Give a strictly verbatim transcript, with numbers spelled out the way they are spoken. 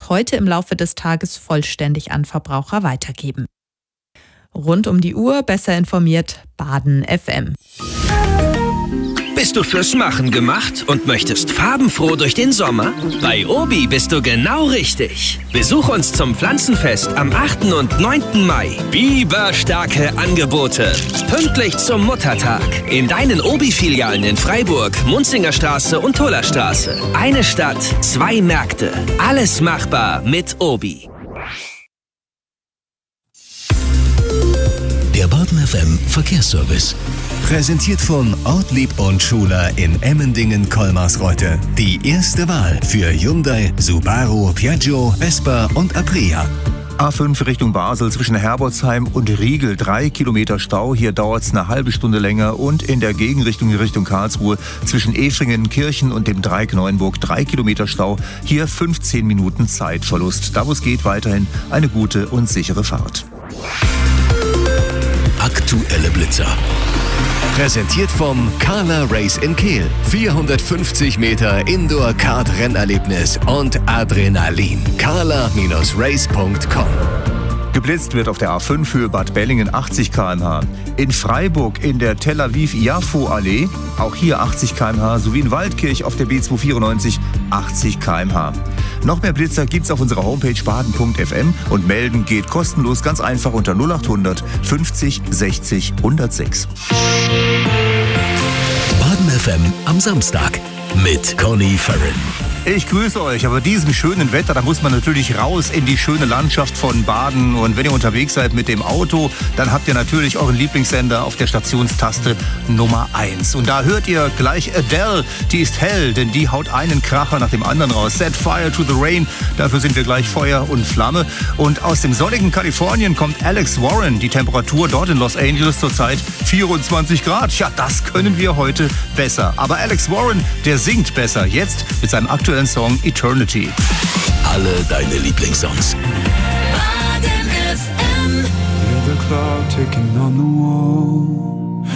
heute im Laufe des Tages vollständig an Verbraucher weitergeben. Rund um die Uhr besser informiert Baden F M. Bist du fürs Machen gemacht und möchtest farbenfroh durch den Sommer? Bei Obi bist du genau richtig. Besuch uns zum Pflanzenfest am achten und neunten Mai. Biberstarke Angebote. Pünktlich zum Muttertag. In deinen Obi-Filialen in Freiburg, Munzingerstraße und Tullerstraße. Eine Stadt, zwei Märkte. Alles machbar mit Obi. Der Baden F M Verkehrsservice. Präsentiert von Ortlieb und Schuler in Emmendingen-Kolmarsreuth. Die erste Wahl für Hyundai, Subaru, Piaggio, Vespa und Aprilia. A fünf Richtung Basel zwischen Herbolzheim und Riegel. Drei Kilometer Stau. Hier dauert es eine halbe Stunde länger. Und in der Gegenrichtung Richtung Karlsruhe zwischen Efringen, Kirchen und dem Dreieck Neuenburg. Drei Kilometer Stau. Hier fünfzehn Minuten Zeitverlust. Da wo es geht, weiterhin eine gute und sichere Fahrt. Aktuelle Blitzer. Präsentiert vom Carla Race in Kehl. vierhundertfünfzig Meter Indoor-Kart-Rennerlebnis und Adrenalin. carla Race punkt com. Geblitzt wird auf der A fünf Höhe Bad Bellingen achtzig Kilometer pro Stunde. In Freiburg in der Tel Aviv-Jafo-Allee, auch hier achtzig Kilometer pro Stunde, sowie in Waldkirch auf der B zweihundertvierundneunzig achtzig Kilometer pro Stunde. Noch mehr Blitzer gibt's auf unserer Homepage baden punkt f m und melden geht kostenlos ganz einfach unter null acht hundert fünfzig sechzig hundertsechs. Baden F M am Samstag mit Conny Farren. Ich grüße euch, aber diesem schönen Wetter, da muss man natürlich raus in die schöne Landschaft von Baden. Und wenn ihr unterwegs seid mit dem Auto, dann habt ihr natürlich euren Lieblingssender auf der Stationstaste Nummer eins. Und da hört ihr gleich Adele, die ist hell, denn die haut einen Kracher nach dem anderen raus. Set fire to the rain, dafür sind wir gleich Feuer und Flamme. Und aus dem sonnigen Kalifornien kommt Alex Warren. Die Temperatur dort in Los Angeles zurzeit vierundzwanzig Grad. Ja, das können wir heute besser. Aber Alex Warren, der singt besser. Jetzt mit seinem aktuellen Song Eternity. Alle deine Lieblingssongs. Baden F M. Hear the clock ticking on the wall.